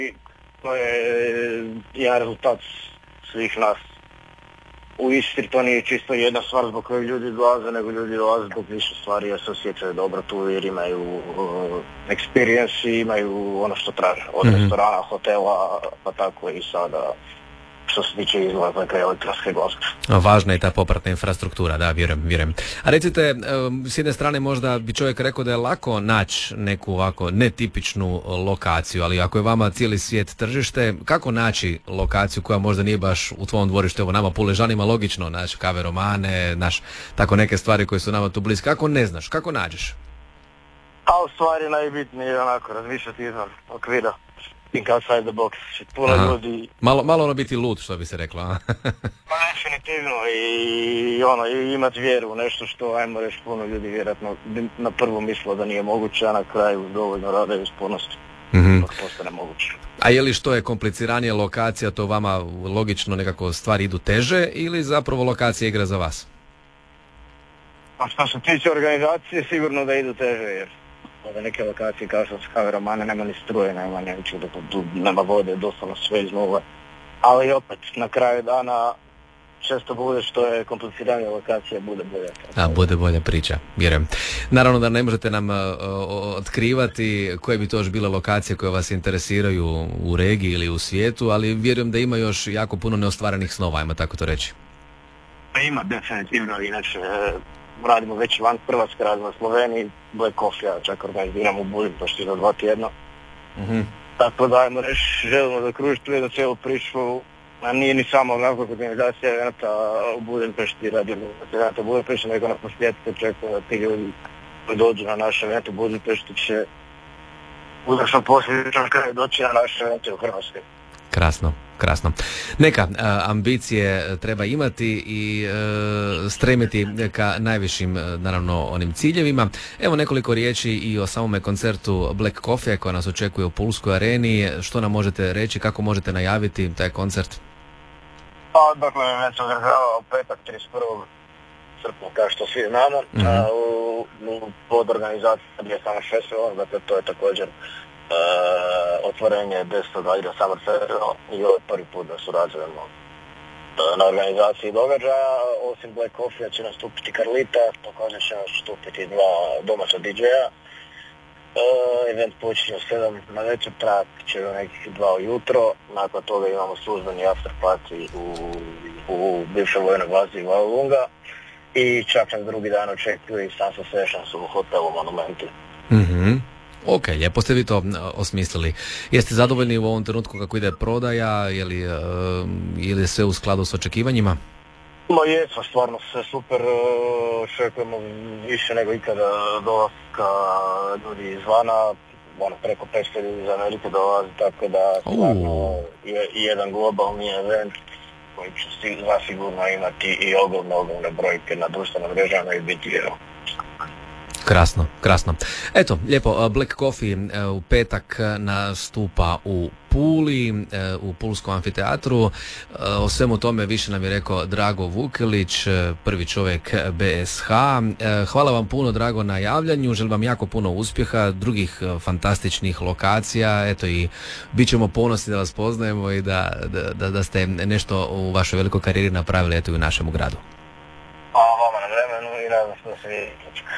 to je jedan rezultat svih nas. U Istri to nije čisto jedna stvar zbog koje ljudi dolaze, nego ljudi dolaze zbog više stvari jer se osjećaju dobro tu jer imaju experience i imaju ono što traže. Od restorana, hotela, pa tako i sada što se tiče izlazaka i elektronske glazbe. Važna je ta popratna infrastruktura, da, vjerujem. A recite, s jedne strane možda bi čovjek rekao da je lako naći neku ovako netipičnu lokaciju, ali ako je vama cijeli svijet tržište, kako naći lokaciju koja možda nije baš u tvom dvorištu, evo nama Puležanima logično, naš kave romane, naš tako neke stvari koje su nama tu bliske, kako ne znaš, kako nađeš? A u stvari najbitnije je onako razmišljati izvan okvira. Think outside the box. Puno ljudi... Malo ono biti lud, što bi se reklo, a? Pa definitivno i imati vjeru u nešto što, ajmo reći, puno ljudi vjerojatno na prvu mislilo da nije moguće, a na kraju dovoljno rade i uspornosti. Postane moguće. A je li što je kompliciranije lokacija, to vama logično nekako stvari idu teže ili zapravo lokacija igra za vas? A što se tiče organizacije, sigurno da idu teže, jer ove neke lokacije kao što su kave romane, nema ni struje, nema ničega, nema vode, doslovno sve iznova. Ali opet, na kraju dana često bude što je kompliciranija lokacija, bude bolja. Bude bolja priča, vjerujem. Naravno da ne možete nam otkrivati koje bi to još bile lokacije koje vas interesiraju u regiji ili u svijetu, ali vjerujem da ima još jako puno neostvarenih snova, ajmo tako to reći. Ima definitivno, inače radimo već van Hrvatske, radimo u Sloveniji, Black Coffee, čak organiziramo u Budimpešti za 2 tjedna. Tako da, ajmo reći, želimo zakružiti tu jednu cijelu priču, a nije ni samo onako organizacija eventa u Budimpešti, radimo eventa u Budimpešti, nego na posljedku očekujemo da ti ljudi koji dođu na naš event u Budimpešti će uzrašno posljedno kraju doći na naše evente u Hrvatskoj. Krasno. Neka ambicije treba imati i stremiti ka najvišim, naravno, onim ciljevima. Evo nekoliko riječi i o samome koncertu Black Coffee koja nas očekuje u Pulskoj areni. Što nam možete reći, kako možete najaviti taj koncert? Pa, dakle, event se održava u petak 31. srpnja, kao što svi znamo. Pod organizacijom je Summer Festival, dakle to je također otvorenje 10. Ida Summer Festival i ovo je prvi put da surađujemo na organizaciji događaja. Osim Black Coffee će nastupiti Carlita, također će nastupiti 2 domaća DJ-a. Event počinje u 7 na večer, trajat će do nekih 2 ujutro. Nakon toga imamo službeni after party u bivšoj vojnoj bazi Valunga i čak nas drugi dan očekuje i Sunset Sessions u hotelu Monumenti. Ok, lijepo ste vi to osmislili. Jeste zadovoljni u ovom trenutku kako ide prodaja, je li sve u skladu s očekivanjima? Jesmo, stvarno sve super, očekujemo više nego ikada dolaska ljudi izvana, preko 500 ljudi iz Amerike dolazi, tako da stvarno je jedan globalni event koji će zasigurno imati i ogromne brojke na društvenom mrežama i biti Krasno. Eto, lijepo, Black Coffee u petak nastupa u Puli, u Pulskom amfiteatru. O svemu tome više nam je rekao Drago Vukelić, prvi čovjek BSH. Hvala vam puno, Drago, na javljanju. Želim vam jako puno uspjeha, drugih fantastičnih lokacija. Eto, i bit ćemo ponosni da vas poznajemo i da ste nešto u vašoj velikoj karijeri napravili, eto, i u našemu gradu. Hvala vama na vremenu i nadam se da se vidite.